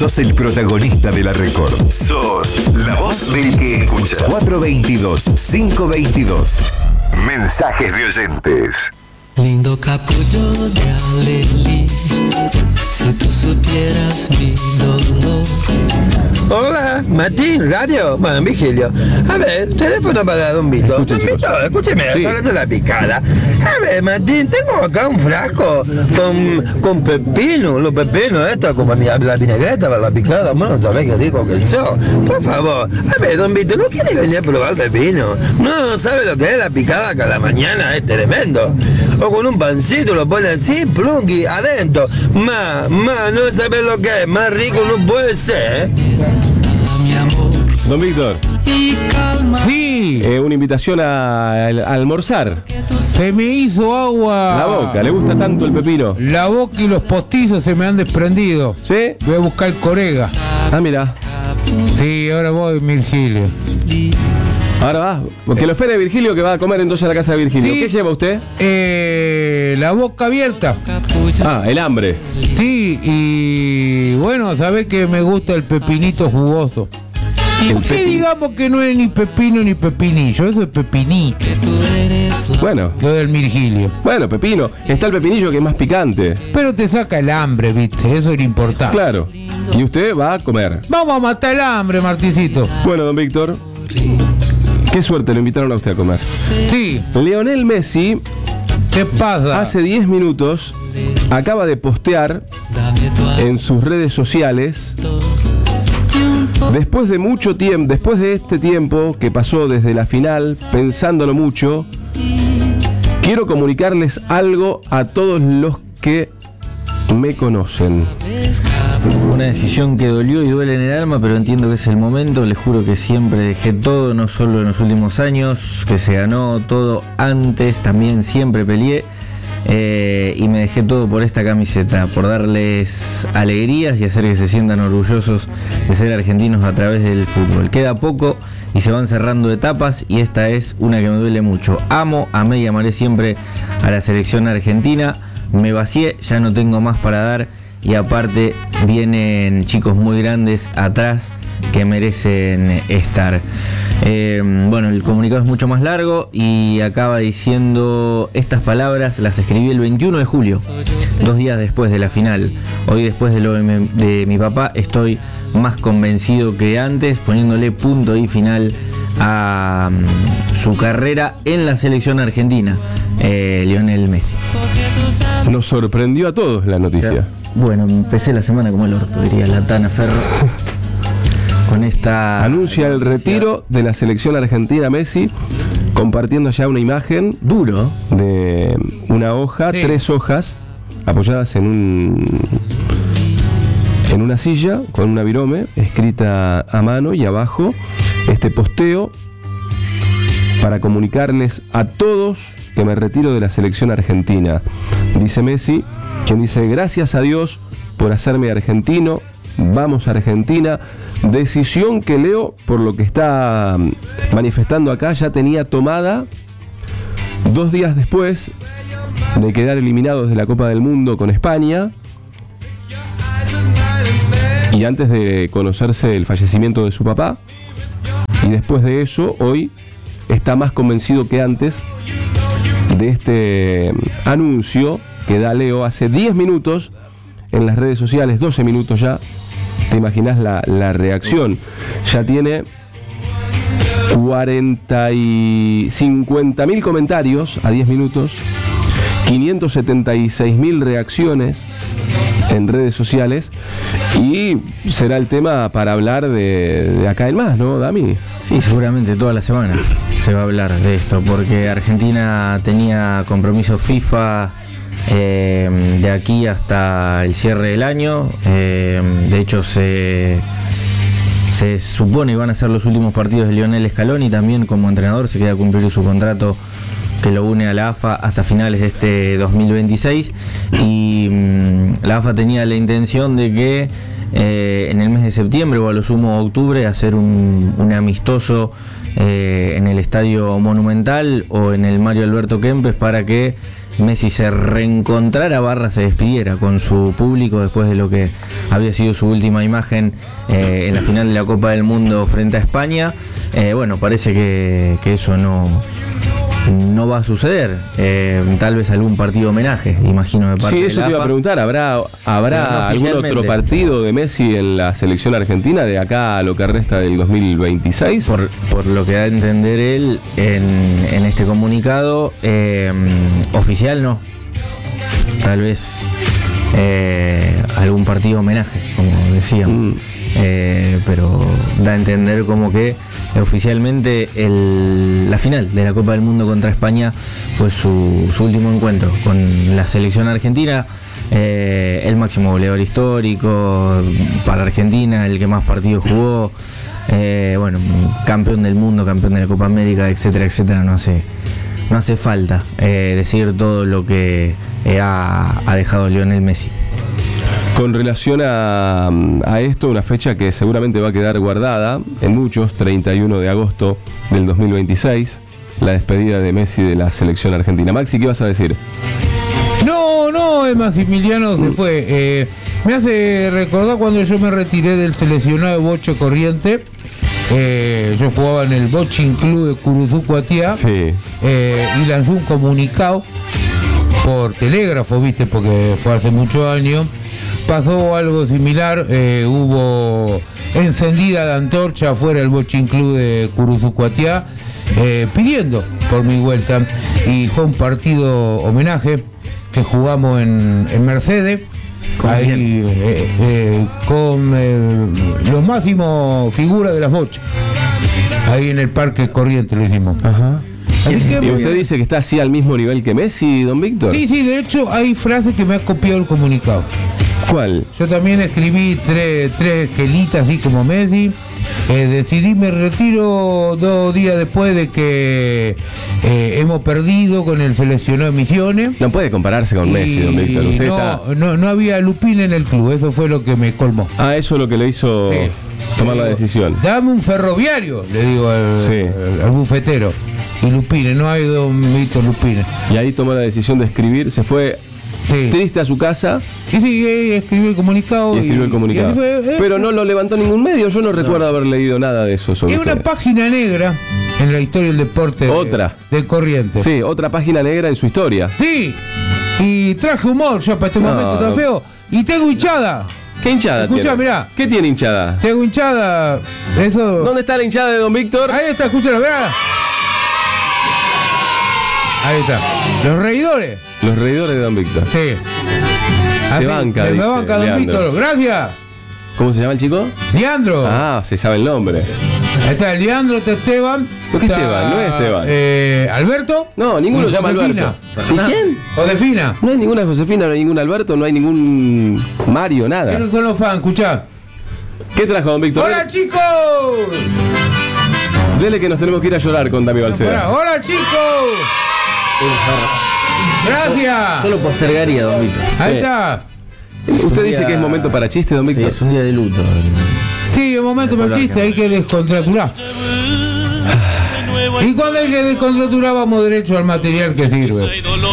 sos el protagonista de la Record. Sos la voz del que escucha. 422-522. Mensajes de oyentes. Lindo capullo de alelí, si tú supieras mi dolor. Hola, Martín, radio, bueno, Vigilio. A ver, teléfono para Don Vito. Don Vito, escúcheme, Sí. estoy hablando de la picada. A ver, Martín, tengo acá un frasco con pepino, los pepinos estos, como la vinagreta para la picada. Bueno, sabés qué rico que son. Por favor, a ver, Don Vito, ¿no quiere venir a probar pepino? No, ¿sabe lo que es la picada cada mañana? Es tremendo. O con un pancito lo pone así, plungui, adentro. No sabes lo que es, más rico no puede ser, ¿eh? Mi amor Don Víctor, y calma. Sí, una invitación a almorzar. se me hizo agua. La boca, ¿le gusta tanto el pepino? La boca y los postizos se me han desprendido. ¿Sí? Voy a buscar corega. Ah, mira. Sí, ahora voy, Virgilio. Ahora va. Porque lo espere Virgilio, que va a comer entonces a la casa de Virgilio. Sí. ¿Qué lleva usted? La boca abierta. Ah, el hambre. Sí, y bueno, sabés que me gusta el pepinito jugoso. Que digamos que no es ni pepino ni pepinillo, eso es pepinito. Bueno, Lo del Virgilio. bueno, pepino. Está el pepinillo que es más picante. Pero te saca el hambre, viste, eso es lo importante. Claro. Y usted va a comer. Vamos a matar el hambre, Martincito. Bueno, don Víctor, qué suerte lo invitaron a usted a comer. Sí, Lionel Messi, ¿qué pasa? hace 10 minutos, acaba de postear en sus redes sociales, después de mucho tiempo, después de este tiempo que pasó desde la final, pensándolo mucho, quiero comunicarles algo a todos los que me conocen. Una decisión que dolió y duele en el alma, pero entiendo que es el momento. Les juro que siempre dejé todo, no solo en los últimos años, que se ganó todo antes, también siempre peleé. Y me dejé todo por esta camiseta, por darles alegrías y hacer que se sientan orgullosos de ser argentinos a través del fútbol. Queda poco y se van cerrando etapas, y esta es una que me duele mucho. Amo, amé y amaré siempre a la selección argentina. Me vacié, ya no tengo más para dar, y aparte vienen chicos muy grandes atrás que merecen estar. Bueno, el comunicado es mucho más largo y acaba diciendo estas palabras. Las escribí el 21 de julio, 2 días después de la final. Hoy, después de lo de mi papá, estoy más convencido que antes, poniéndole punto y final a su carrera en la selección argentina. Lionel Messi. Nos sorprendió a todos la noticia. Bueno, empecé la semana como el orto, diría la Tana Ferro. Con esta... Anuncia el retiro de la selección argentina Messi, compartiendo ya una imagen Duro. de una hoja, Sí. 3 hojas, apoyadas en una silla, con una virome, escrita a mano, y abajo este posteo para comunicarles a todos que me retiro de la selección argentina. Dice Messi, quien dice: gracias a Dios por hacerme argentino, vamos Argentina. Decisión que Leo, por lo que está manifestando acá, ya tenía tomada 2 días después de quedar eliminados de la Copa del Mundo con España, y antes de conocerse el fallecimiento de su papá. Y después de eso, hoy está más convencido que antes de este anuncio que da Leo hace 10 minutos en las redes sociales, 12 minutos ya. Te imaginas la reacción. Ya tiene 50.000 comentarios a 10 minutos, 576.000 reacciones en redes sociales, y será el tema para hablar de acá en más, ¿no, Dami? Sí, seguramente toda la semana se va a hablar de esto, porque Argentina tenía compromiso FIFA de aquí hasta el cierre del año. De hecho, se supone que van a ser los últimos partidos de Lionel Scaloni también como entrenador. Se queda a cumplir su contrato que lo une a la AFA hasta finales de este 2026, y la AFA tenía la intención de que en el mes de septiembre o a lo sumo octubre hacer un amistoso en el Estadio Monumental o en el Mario Alberto Kempes, para que Messi se reencontrara / se despidiera con su público después de lo que había sido su última imagen en la final de la Copa del Mundo frente a España. Bueno, parece que eso no va a suceder. Tal vez algún partido homenaje, imagino, de parte Sí, de eso la te iba a AFA. preguntar. ¿Habrá no algún otro oficialmente. partido de Messi en la selección argentina de acá a lo que resta del 2026? Por lo que da a entender él en este comunicado, oficial no. Tal vez algún partido homenaje, como decíamos. Pero da a entender como que oficialmente la final de la Copa del Mundo contra España fue su último encuentro con la selección argentina. El máximo goleador histórico para Argentina, el que más partidos jugó, bueno, campeón del mundo, campeón de la Copa América, etcétera, etcétera. No hace falta decir todo lo que ha dejado Lionel Messi. Con relación a esto, una fecha que seguramente va a quedar guardada en muchos, 31 de agosto del 2026, la despedida de Messi de la selección argentina. Maxi, ¿qué vas a decir? No, Maximiliano se fue. Me hace recordar cuando yo me retiré del seleccionado de Bocha Corriente. Yo jugaba en el Boching Club de Curuzú, Cuatiá. Sí. Y lancé un comunicado por telégrafo, viste, porque fue hace muchos años. Pasó algo similar, hubo encendida de antorcha afuera del Boching Club de Curuzú, Cuatiá, pidiendo por mi vuelta, y fue un partido homenaje que jugamos en Mercedes, ahí con los máximos figuras de las bochas, ahí en el Parque Corriente lo hicimos. Ajá. Así que ¿Y usted dice que está así al mismo nivel que Messi, don Víctor? Sí, de hecho hay frases que me ha copiado el comunicado. ¿Cuál? Yo también escribí tres esquelitas así como Messi. Decidí me retiro 2 días después de que hemos perdido con el seleccionado de Misiones. No puede compararse con Messi, don Víctor. Usted está... no había Lupín en el club, eso fue lo que me colmó. Ah, eso es lo que le hizo Sí. tomar la Le digo, decisión. Dame un ferroviario, le digo al bufetero. Y Lupine, no hay don Víctor Lupine. Y ahí tomó la decisión de escribir, se fue Sí. triste a su casa Y sí, escribió el comunicado. y escribió el comunicado. y así fue, Pero no lo levantó ningún medio, yo no recuerdo haber leído nada de eso sobre es una usted. página negra en la historia del deporte Otra. de Corrientes. Sí, otra página negra en su historia. Sí, y traje humor yo para este No, momento tan no. feo. Y tengo hinchada. ¿Qué hinchada Escuchá, tiene? mirá. ¿Qué tiene hinchada? Tengo hinchada. Eso. ¿Dónde está la hinchada de don Víctor? Ahí está, escúchalo, mirá. Ahí está. Los reidores. Los reidores de don Víctor. Sí. Así, banca, me dice banca, don Leandro. Víctor. Gracias. ¿Cómo se llama el chico? Leandro. Ah, se sabe el nombre. Ahí está Leandro, está Esteban. ¿Por qué está, Esteban? No es Esteban. Alberto. No, ninguno y se llama Josefina. Alberto. ¿Y quién? Josefina. No hay ninguna Josefina, no hay ningún Alberto, no hay ningún Mario, nada. Esos son los fans, escuchá. ¿Qué trajo don Víctor? ¡Hola, chicos! Dele que nos tenemos que ir a llorar con Dami Pará, Balcera. ¡Hola, chicos! Gracias. Solo postergaría, don Víctor. Ahí Sí. está. ¿Usted dice que es momento para chiste, don Sí, Víctor? es un día de luto. Sí, un momento me chiste, hay que descontraturar. Y cuando hay que descontraturar vamos derecho al material que sirve.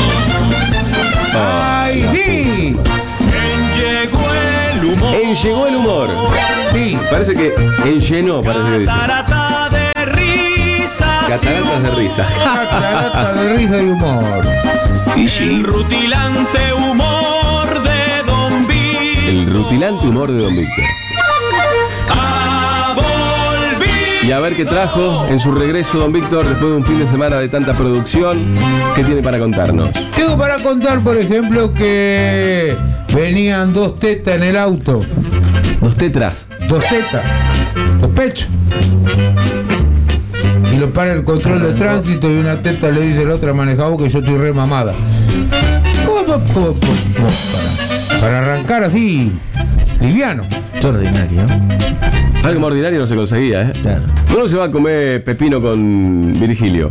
¡Ay, sí! Llegó el humor. Sí. Parece que enllenó, parece que dice. Catarata de risas. Cataratas de risa. Catarata de risa y humor. El rutilante humor de Don Víctor. El rutilante humor de don Víctor. Ha volvido. Y a ver qué trajo en su regreso don Víctor después de un fin de semana de tanta producción. ¿Qué tiene para contarnos? Tengo para contar, por ejemplo, que venían 2 tetas en el auto. Dos tetras. 2 tetas. 2 pechos. Y lo para el control de tránsito y una teta le dice a la otra manejado que yo estoy re mamada. ¿Cómo para arrancar así, liviano. Extraordinario. Algo más ordinario no se conseguía, ¿eh? Claro. Uno se va a comer pepino con Virgilio.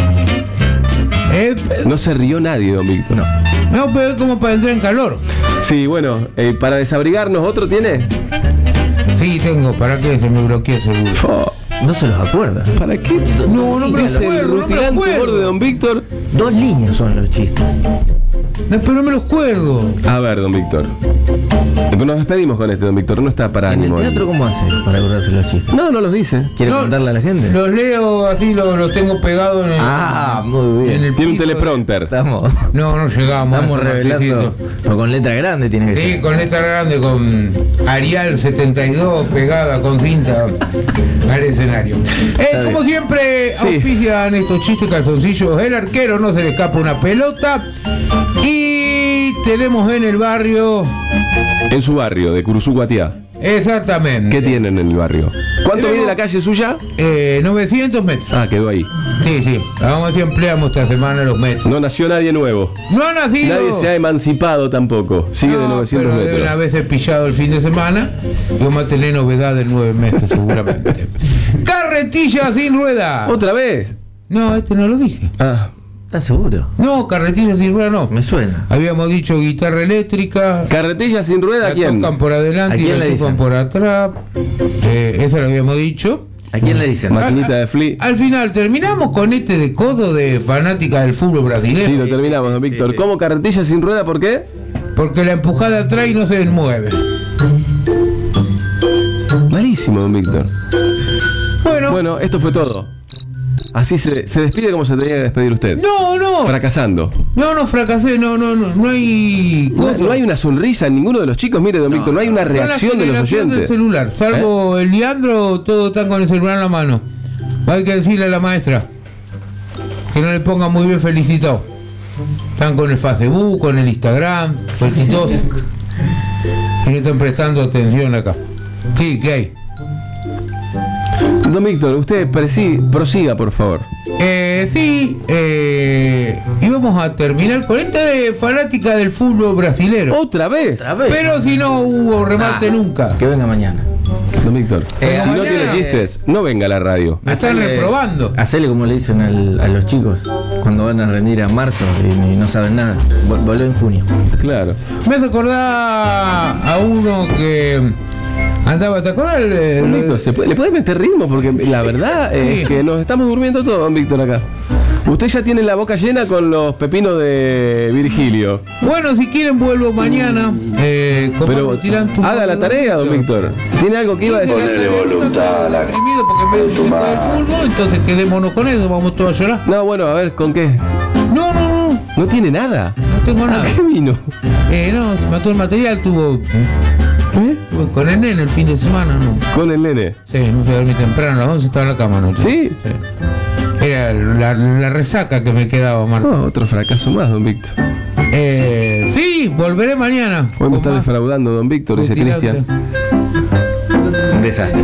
No se rió nadie, don Víctor. No, pero es como para entrar en calor. Sí, bueno, para desabrigarnos, ¿otro tiene? Sí, tengo. ¿Para qué? Se me bloqueó seguro. Oh, No se los acuerda. ¿para qué? No me lo Es el acuerdo, no me lo rutilante acuerdo. humor de don Víctor. 2 líneas son los chistes. No, pero no me los acuerdo. A ver, don Víctor. Nos despedimos con este, don Víctor. No está para ¿En el ánimo. teatro cómo hace para acordarse los chistes? No los dice. ¿Quiere No, contarle a la gente? Los leo así, los tengo pegados en el. Ah, muy bien. en el Tiene un piso de- teleprompter. Estamos No llegamos. estamos a eso, revelando. Marquesito. Pero con letra grande tiene que Sí, ser. con letra grande, con Arial 72 pegada con cinta al escenario. Está Como bien. siempre, Sí. auspician estos chistes calzoncillos. El arquero no se le escapa una pelota. Y tenemos en el barrio. En su barrio, de Curuzú, Guatiá. Exactamente. ¿Qué tienen en el barrio? ¿Cuánto Tenemos- mide la calle suya? 900 metros. Ah, quedó ahí. Sí. Vamos a ver si ampliamos esta semana los metros. No nació nadie nuevo. No ha nacido. Nadie se ha emancipado tampoco. Sigue de No, 900 pero deben metros. haberse pillado el fin de semana y vamos a tener novedad en 9 meses seguramente. Carretilla sin rueda. ¿Otra vez? No, este no lo dije. Ah, ¿Estás seguro? No, carretilla sin rueda no. Me suena. Habíamos dicho guitarra eléctrica. carretilla sin rueda, ¿a La quién? tocan por adelante ¿A y quién la le tocan dicen? por atrás. Esa lo habíamos dicho. ¿A quién le dicen? Maquinita de Flea. Al final terminamos con este de codo de fanática del fútbol brasileño. Sí, lo terminamos, don Víctor. sí. ¿Cómo carretilla sin rueda? ¿Por qué? Porque la empujada atrás y no se mueve. Malísimo, don Víctor. Bueno, Bueno, esto fue todo. Así se despide como se tenía que despedir usted. no. Fracasando. No fracasé, no hay No, cosa. no hay una sonrisa en ninguno de los chicos. Mire, don Víctor, no hay una Son la reacción de los generación del oyentes. celular, salvo el Leandro, todos están con el celular en la mano. Hay que decirle a la maestra que no le ponga muy bien felicitado. Están con el Facebook, con el Instagram, con el TikTok. Y no están prestando atención acá. Sí, ¿qué hay? Don Víctor, usted prosiga, por favor. Y vamos a terminar con esta de fanática del fútbol brasilero. ¿Otra vez? ¿Otra vez? Pero si no hubo remate Ah, nunca. Que venga mañana. Don Víctor, si no mañana, tiene chistes, no venga a la radio. Me están reprobando. Hacele como le dicen a los chicos cuando van a rendir a marzo y no saben nada. Volvió en junio. Claro. Me hace acordar a uno que andaba, ¿te acuerdas? Don Víctor, ¿le puede meter ritmo? Porque la verdad es Sí. que nos estamos durmiendo todos, don Víctor, acá. Usted ya tiene la boca llena con los pepinos de Virgilio. Bueno, si quieren vuelvo mañana. Pero haga la tarea, don Víctor. ¿Tiene algo que iba a decir? Ponele voluntad a la porque me gusta el fútbol, entonces quedémonos con eso, vamos todos a llorar. No, bueno, a ver, ¿con qué? No, ¿No tiene nada? no tengo nada. ¿Qué vino? No, se mató el material, tuve con el nene el fin de semana, ¿no? Con el nene. Sí, me fui a dormir temprano, a las 11 estaba en la cama, ¿no? ¿Sí? Era la resaca que me quedaba, Marco. Oh, otro fracaso más, don Víctor. Sí, volveré mañana. Hoy me con está más defraudando, don Víctor, dice rutilante. Cristian. Un desastre.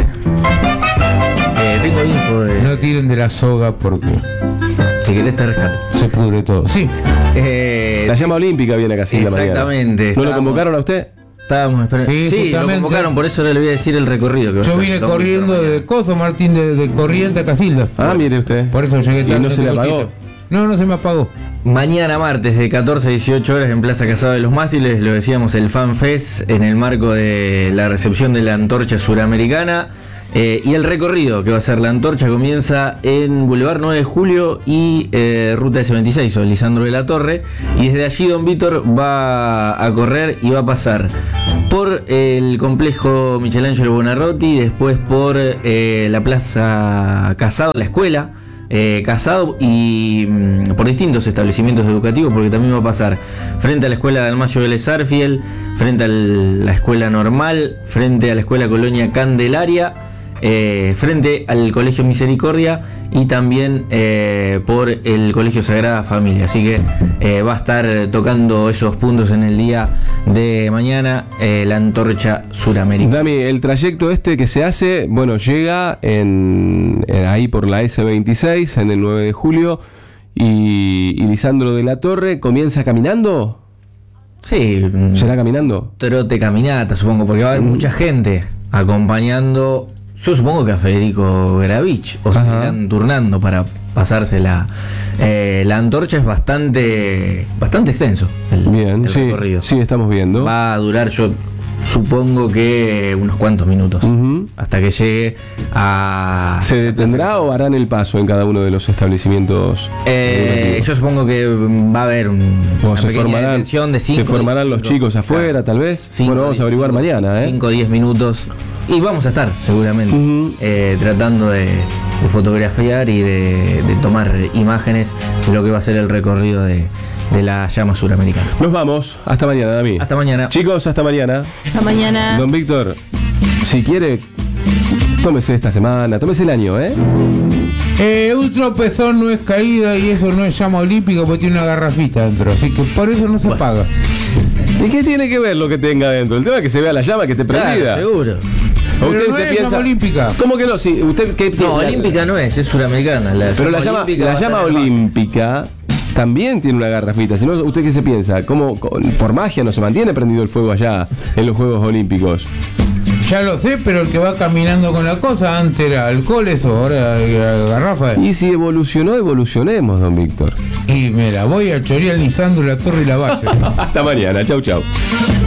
Tengo info de. No tiren de la soga porque Si querés te rescato. se pudre todo. Sí, La llama olímpica viene acá así en la mañana. Exactamente, ¿No lo estábamos- convocaron a usted? Estábamos esperando. Sí, Sí, lo justamente. convocaron, por eso ahora le voy a decir el recorrido que va a yo hacer vine don corriendo Víctor de Cozo, Martín, de Corriente a Casilda. Ah, mire usted. Por eso llegué ¿Y tarde. no se le tengo apagó? chiste. No se me apagó. Mañana martes de 14 a 18 horas en Plaza Casado de los Mástiles, lo decíamos, el Fan Fest en el marco de la recepción de la Antorcha Suramericana. Y el recorrido que va a ser la Antorcha comienza en Boulevard 9 de Julio y Ruta S26 o Lisandro de la Torre. Y desde allí don Víctor va a correr y va a pasar por el complejo Michelangelo Buonarroti, después por la Plaza Casado, la escuela. Casado y por distintos establecimientos educativos, porque también va a pasar frente a la escuela de Dalmacio Vélez Arfiel, frente a la escuela normal, frente a la escuela Colonia Candelaria, frente al Colegio Misericordia y también por el Colegio Sagrada Familia. Así que va a estar tocando esos puntos en el día de mañana la Antorcha Suramericana. Dami, el trayecto este que se hace, bueno, llega ahí por la S26, en el 9 de julio, y Lisandro de la Torre comienza caminando. Sí, ¿Será caminando? trote caminata, supongo, porque va a haber mucha gente acompañando. Yo supongo que a Federico Gravich, o se Ajá. irán turnando para pasársela. La antorcha es bastante extenso el Bien, sí, recorrido. sí, estamos viendo. Va a durar, yo supongo que unos cuantos minutos. Ujú. Hasta que llegue a... ¿Se detendrá o harán el paso en cada uno de los establecimientos? Yo supongo que va a haber O una se pequeña formarán, detención de 5. se formarán los chicos afuera, tal vez. Bueno, vamos a averiguar mañana, 5 o 10 minutos. Y vamos a estar, seguramente, Ujú. tratando de fotografiar y de tomar imágenes de lo que va a ser el recorrido de la llama suramericana. Nos vamos. Hasta mañana, Dami. Hasta mañana. Chicos, hasta mañana. Hasta mañana. Don Víctor, si quiere, tómese esta semana, tómese el año, ¿eh? Un tropezón no es caída y eso no es llama olímpica porque tiene una garrafita dentro, así que por eso no se paga. ¿Y qué tiene que ver lo que tenga dentro? El tema es que se vea la llama que esté prendida. Claro, seguro. ¿O Pero usted no se es piensa llama olímpica. ¿Cómo que no? Si usted qué No, la- olímpica no es suramericana. Pero la llama olímpica también tiene una garrafita. Si no, ¿usted qué se piensa? ¿Por magia no se mantiene prendido el fuego allá en los Juegos Olímpicos? Ya lo sé, pero el que va caminando con la cosa, antes era alcohol, eso, ahora garrafa. Y si evolucionó, evolucionemos, don Víctor. Y me la voy a chorear Lisandro, la Torre y la Valle. Hasta mañana. Chau, chau.